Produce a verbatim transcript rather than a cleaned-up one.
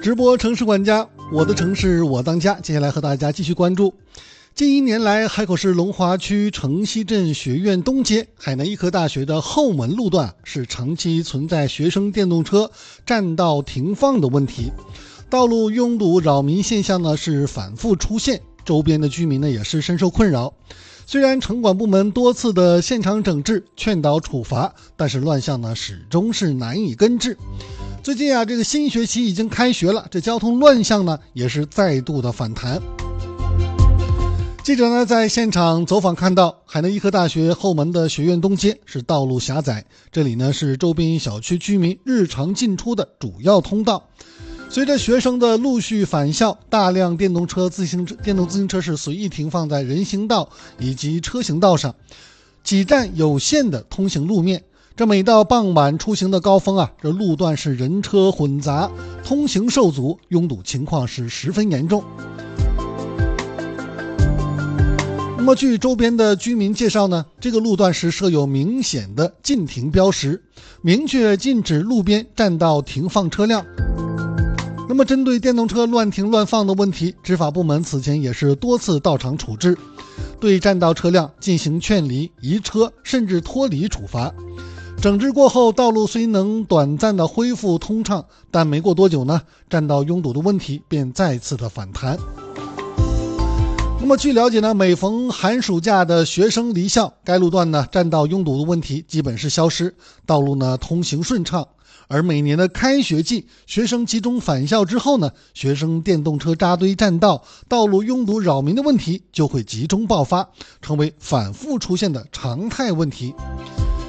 直播城市管家，我的城市我当家。接下来和大家继续关注，近一年来，海口市龙华区城西镇学院东街海南医科大学的后门路段是长期存在学生电动车占道停放的问题，道路拥堵扰民现象呢是反复出现，周边的居民呢也是深受困扰。虽然城管部门多次的现场整治、劝导处罚，但是乱象呢始终是难以根治。最近啊，这个新学期已经开学了，这交通乱象呢也是再度的反弹。记者呢在现场走访看到，海南医科大学后门的学院东街是道路狭窄，这里呢是周边小区居民日常进出的主要通道。随着学生的陆续返校，大量电动车、自行车、电动自行车是随意停放在人行道以及车行道上，挤占有限的通行路面。这每到傍晚出行的高峰啊，这路段是人车混杂，通行受阻，拥堵情况是十分严重。那么据周边的居民介绍呢，这个路段是设有明显的禁停标识，明确禁止路边占道停放车辆。那么针对电动车乱停乱放的问题，执法部门此前也是多次到场处置，对占道车辆进行劝离、移车甚至脱离处罚。整治过后，道路虽能短暂的恢复通畅，但没过多久呢，占道拥堵的问题便再次的反弹。那么据了解呢，每逢寒暑假的学生离校，该路段呢占道拥堵的问题基本是消失，道路呢通行顺畅。而每年的开学季，学生集中返校之后呢，学生电动车扎堆占道、道路拥堵扰民的问题就会集中爆发，成为反复出现的常态问题。